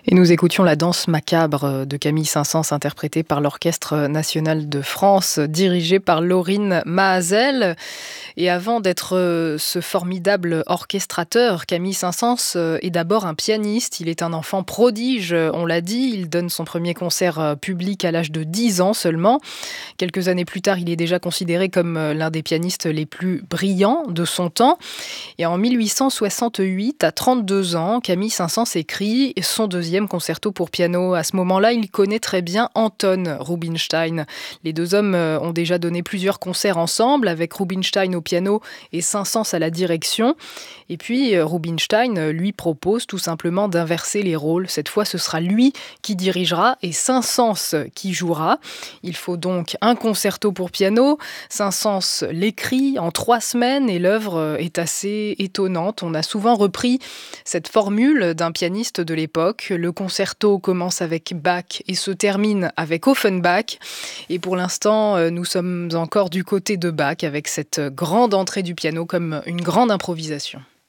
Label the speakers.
Speaker 1: Et nous écoutions la danse macabre de Camille Saint-Saëns interprétée par l'Orchestre national de France, dirigé par Laurine Mahazel. Et avant d'être ce formidable orchestrateur, Camille Saint-Saëns est d'abord un pianiste. Il est un enfant prodige, on l'a dit. Il donne son premier concert public à l'âge de 10 ans seulement. Quelques années plus tard, il est déjà considéré comme l'un des pianistes les plus brillants de son temps. Et en 1868, à 32 ans, Camille Saint-Saëns écrit son deuxième concerto pour piano. À ce moment-là, il connaît très bien Anton Rubinstein. Les deux hommes ont déjà donné plusieurs concerts ensemble, avec Rubinstein au piano et Saint-Saëns à la direction. Et puis, Rubinstein lui propose tout simplement d'inverser les rôles. Cette fois, ce sera lui qui dirigera et Saint-Saëns qui jouera. Il faut donc un concerto pour piano. Saint-Saëns l'écrit en 3 semaines et l'œuvre est assez étonnante. On a souvent repris cette formule d'un pianiste de l'époque. Le concerto commence avec Bach et se termine avec Offenbach. Et pour l'instant, nous sommes encore du côté de Bach avec cette grande entrée du piano comme une grande improvisation.